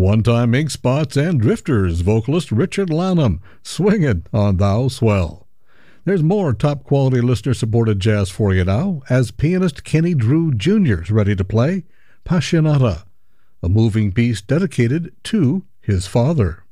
One-time Ink Spots and Drifters vocalist Richard Lanham, Swing It on Thou Swell. There's more top-quality listener-supported jazz for you now, as pianist Kenny Drew Jr. is ready to play Passionata, a moving piece dedicated to his father.